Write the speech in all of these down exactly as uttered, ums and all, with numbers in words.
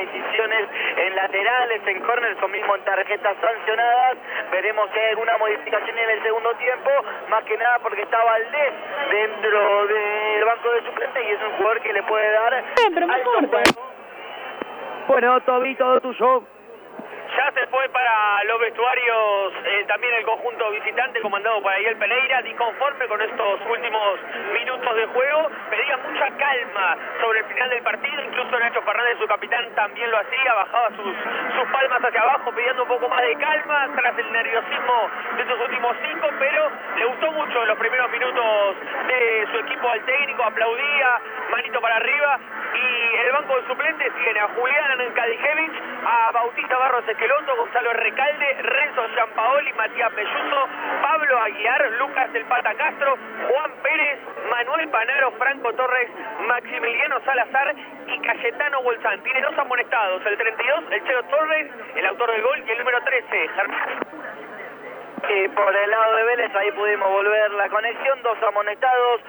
decisiones en laterales, en córneres o mismo en tarjetas sancionadas. Veremos si hay alguna modificación en el segundo tiempo, más que nada porque está Valdés dentro del banco de suplentes y es un jugador que le puede dar Bien, pero alto mejor, juego. Bueno, Toby, todo tuyo. Ya se fue para los vestuarios eh, también el conjunto visitante comandado por Ariel Pereira, disconforme con estos últimos minutos de juego, pedía mucha calma sobre el final del partido, incluso Nacho Fernández, su capitán, también lo hacía, bajaba sus, sus palmas hacia abajo pidiendo un poco más de calma tras el nerviosismo de estos últimos cinco, pero le gustó mucho los primeros minutos de su equipo al técnico, aplaudía, manito para arriba, y el banco de suplentes tiene a Julián Kadijevich, a Bautista Barros Esqueloto, Gonzalo Recalde, Renzo Giampaoli, Matías Pelluso, Pablo Aguiar, Lucas del Pata Castro, Juan Pérez, Manuel Panaro, Franco Torres, Maximiliano Salazar y Cayetano Bolsán. Tiene dos amonestados, el treinta y dos, el Chelo Torres, el autor del gol, y el número trece, Germán. Y por el lado de Vélez, ahí pudimos volver la conexión, dos amonestados,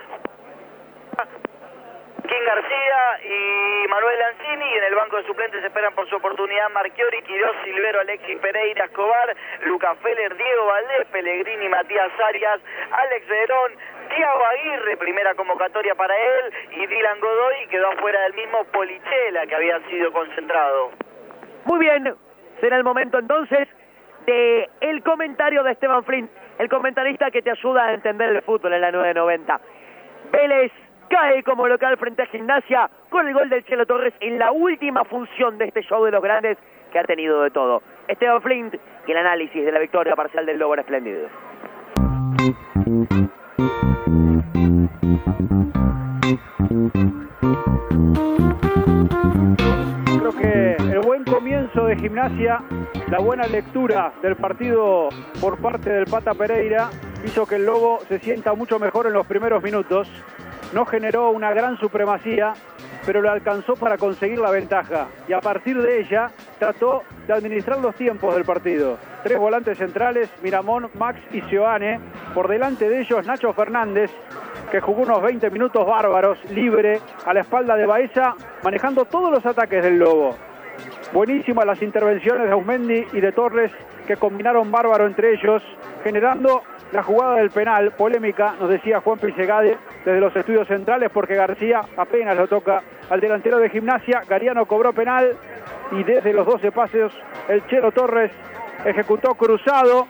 King García y Manuel Lanzini, y en el banco de suplentes esperan por su oportunidad Marchiori, Quirós, Silvero, Alexis Pereira, Escobar, Lucas Feller, Diego Valdés, Pellegrini, Matías Arias, Alex Verón, Thiago Aguirre, primera convocatoria para él, y Dylan Godoy, quedó afuera del mismo Polichela, que había sido concentrado. Muy bien, será el momento entonces de el comentario de Esteban Flint, el comentarista que te ayuda a entender el fútbol en la nueve noventa. Vélez cae como local frente a Gimnasia con el gol del Chelo Torres en la última función de este show de los grandes que ha tenido de todo. Esteban Flint y el análisis de la victoria parcial del Lobo en Espléndido. Creo que el buen comienzo de Gimnasia, la buena lectura del partido por parte del Pata Pereira hizo que el Lobo se sienta mucho mejor en los primeros minutos. No generó una gran supremacía, pero le alcanzó para conseguir la ventaja. Y a partir de ella, trató de administrar los tiempos del partido. Tres volantes centrales, Miramón, Max y Sioane. Por delante de ellos, Nacho Fernández, que jugó unos veinte minutos bárbaros, libre, a la espalda de Baeza, manejando todos los ataques del Lobo. Buenísimas las intervenciones de Ausmendi y de Torres, que combinaron bárbaro entre ellos, generando la jugada del penal, polémica, nos decía Juan Pisegade desde los estudios centrales, porque García apenas lo toca al delantero de Gimnasia. Gariano cobró penal y desde los doce pases el Chelo Torres ejecutó cruzado.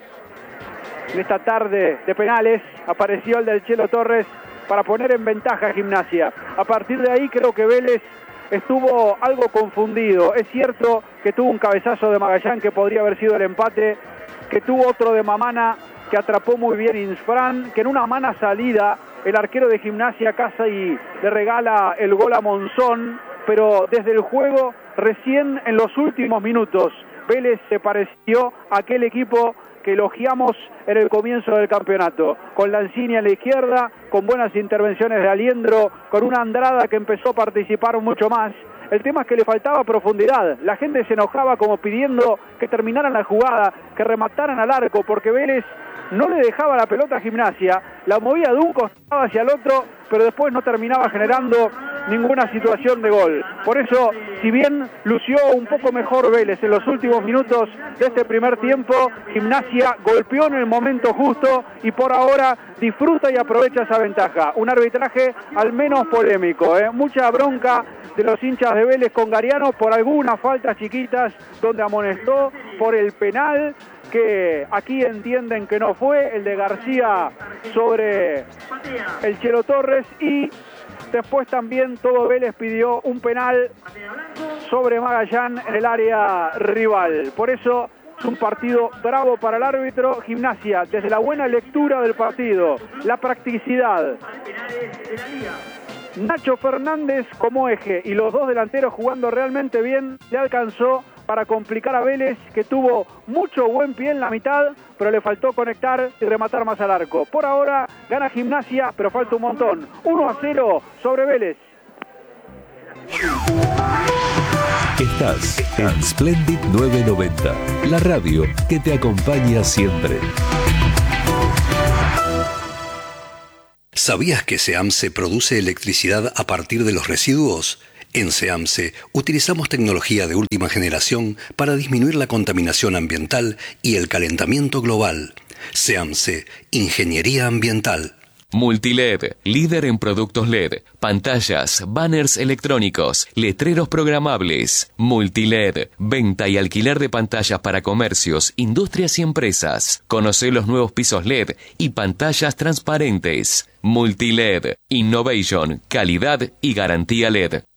En esta tarde de penales apareció el del Chelo Torres para poner en ventaja a Gimnasia. A partir de ahí creo que Vélez estuvo algo confundido. Es cierto que tuvo un cabezazo de Magallán que podría haber sido el empate, que tuvo otro de Mamana que atrapó muy bien Insfran, que en una mala salida el arquero de Gimnasia casi le regala el gol a Monzón, pero desde el juego, recién en los últimos minutos, Vélez se pareció a aquel equipo que elogiamos en el comienzo del campeonato, con Lanzini a la izquierda, con buenas intervenciones de Aliendro, con una Andrada que empezó a participar mucho más. El tema es que le faltaba profundidad. La gente se enojaba como pidiendo que terminaran la jugada, que remataran al arco, porque Vélez no le dejaba la pelota a Gimnasia, la movía de un costado hacia el otro, pero después no terminaba generando ninguna situación de gol. Por eso, si bien lució un poco mejor Vélez en los últimos minutos de este primer tiempo, Gimnasia golpeó en el momento justo y por ahora disfruta y aprovecha esa ventaja. Un arbitraje al menos polémico, ¿eh? Mucha bronca de los hinchas de Vélez con Gariano por algunas faltas chiquitas donde amonestó, por el penal que aquí entienden que no fue, el de García sobre el Chelo Torres, y después también todo Vélez pidió un penal sobre Magallán en el área rival. Por eso es un partido bravo para el árbitro. Gimnasia, desde la buena lectura del partido, la practicidad, Nacho Fernández como eje y los dos delanteros jugando realmente bien, le alcanzó para complicar a Vélez, que tuvo mucho buen pie en la mitad, pero le faltó conectar y rematar más al arco. Por ahora gana Gimnasia, pero falta un montón. uno a cero sobre Vélez. Estás en Splendid nueve noventa, la radio que te acompaña siempre. ¿Sabías que SEAMSE produce electricidad a partir de los residuos? En SEAMSE utilizamos tecnología de última generación para disminuir la contaminación ambiental y el calentamiento global. SEAMSE, Ingeniería Ambiental. Multiled, líder en productos L E D, pantallas, banners electrónicos, letreros programables. Multiled, venta y alquiler de pantallas para comercios, industrias y empresas. Conoce los nuevos pisos L E D y pantallas transparentes. Multiled, innovation, calidad y garantía L E D.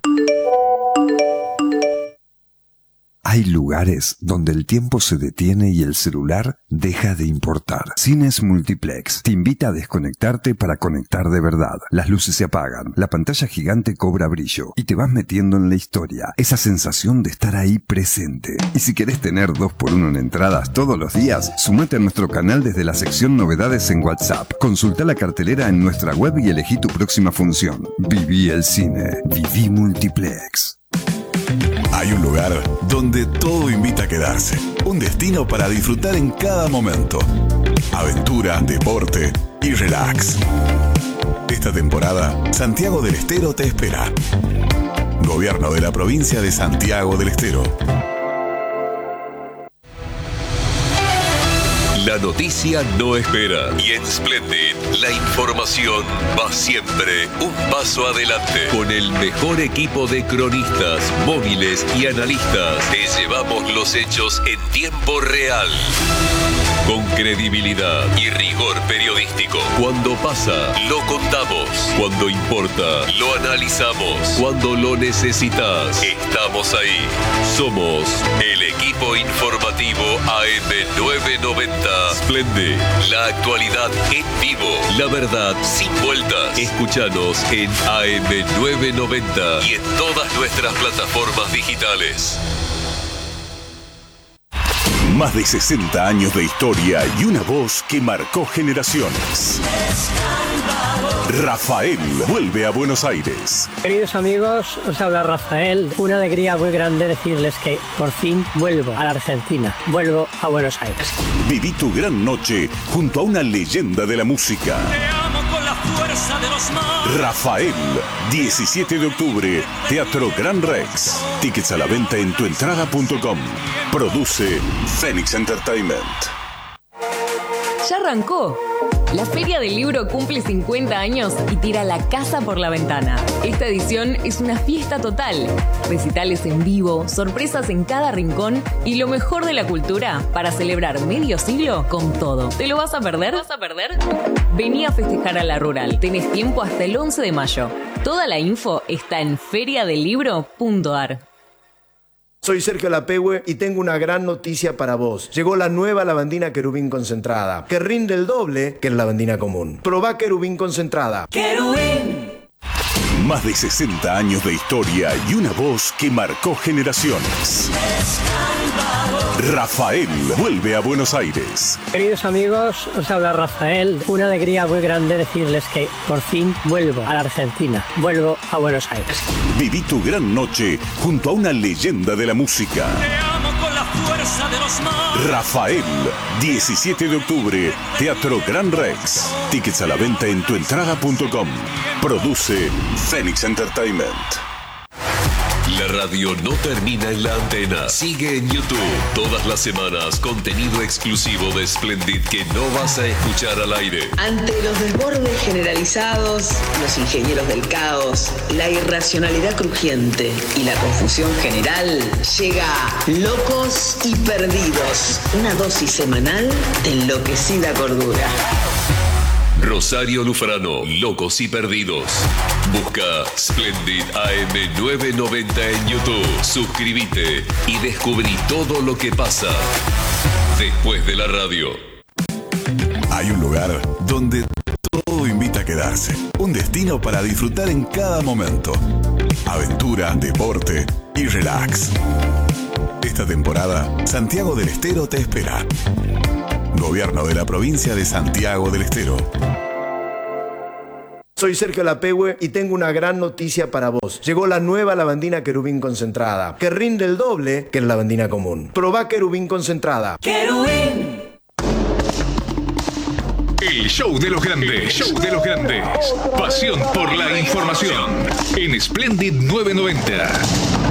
Hay lugares donde el tiempo se detiene y el celular deja de importar. Cines Multiplex te invita a desconectarte para conectar de verdad. Las luces se apagan, la pantalla gigante cobra brillo y te vas metiendo en la historia. Esa sensación de estar ahí presente. Y si querés tener dos por uno en entradas todos los días, sumate a nuestro canal desde la sección Novedades en WhatsApp. Consulta la cartelera en nuestra web y elegí tu próxima función. Viví el cine. Viví Multiplex. Hay un lugar donde todo invita a quedarse. Un destino para disfrutar en cada momento. Aventura, deporte y relax. Esta temporada, Santiago del Estero te espera. Gobierno de la provincia de Santiago del Estero. La noticia no espera y en Splendid la información va siempre un paso adelante. Con el mejor equipo de cronistas, móviles y analistas te llevamos los hechos en tiempo real. Con credibilidad y rigor periodístico. Cuando pasa, lo contamos. Cuando importa, lo analizamos. Cuando lo necesitas, estamos ahí. Somos el equipo informativo A M nueve noventa. Splendid, la actualidad en vivo. La verdad sin vueltas. Escúchanos en A M nueve noventa y en todas nuestras plataformas digitales. Más de sesenta años de historia y una voz que marcó generaciones. Rafael vuelve a Buenos Aires. Queridos amigos, os habla Rafael. Una alegría muy grande decirles que por fin vuelvo a la Argentina. Vuelvo a Buenos Aires. Viví tu gran noche junto a una leyenda de la música. Te amo con la fuerza de los mares. Rafael, diecisiete de octubre, Teatro Gran Rex. Tickets a la venta en tuentrada punto com. Produce Phoenix Entertainment. Ya arrancó. La Feria del Libro cumple cincuenta años y tira la casa por la ventana. Esta edición es una fiesta total. Recitales en vivo, sorpresas en cada rincón y lo mejor de la cultura para celebrar medio siglo con todo. ¿Te lo vas a perder? ¿Te lo vas a perder? Vení a festejar a la Rural. Tenés tiempo hasta el once de mayo. Toda la info está en feria del libro punto a r. Soy Sergio Lapehue y tengo una gran noticia para vos. Llegó la nueva lavandina Querubín concentrada, que rinde el doble que la lavandina común. Probá Querubín concentrada. ¡Querubín! Más de sesenta años de historia y una voz que marcó generaciones. Rafael vuelve a Buenos Aires. Queridos amigos, os habla Rafael. Una alegría muy grande decirles que por fin vuelvo a la Argentina. Vuelvo a Buenos Aires. Viví tu gran noche junto a una leyenda de la música. Te amo con la fuerza de los mares. Rafael, diecisiete de octubre, Teatro Gran Rex. Tickets a la venta en tuentrada punto com. Produce Phoenix Entertainment. La radio no termina en la antena. Sigue en YouTube. Todas las semanas, contenido exclusivo de Splendid que no vas a escuchar al aire. Ante los desbordes generalizados, los ingenieros del caos, la irracionalidad crujiente y la confusión general, llega Locos y Perdidos. Una dosis semanal de enloquecida cordura. Rosario Lufrano, Locos y Perdidos. Busca Splendid A M nueve noventa en YouTube. Suscríbete y descubrí todo lo que pasa después de la radio. Hay un lugar donde todo invita a quedarse. Un destino para disfrutar en cada momento. Aventura, deporte y relax. Esta temporada, Santiago del Estero te espera. Gobierno de la provincia de Santiago del Estero. Soy Sergio Lapehue y tengo una gran noticia para vos. Llegó la nueva lavandina Querubín concentrada, que rinde el doble que la lavandina común. Probá Querubín concentrada. ¡Querubín! El show de los grandes. Show de los grandes. Pasión por la información. En Splendid novecientos noventa.